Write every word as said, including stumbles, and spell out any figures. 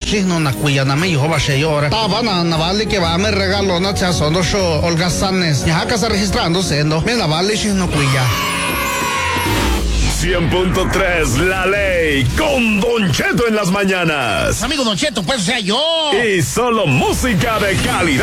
chino na cuya na me hijo va a llorar. Taba na na vale que va me regalo na cha sondo show holgazanes. Ya casa registrándose no. Me la vale chino cuya. cien punto tres La Ley con Don Cheto en las mañanas. Amigo Don Cheto, pues o sea yo. Y solo música de calidad.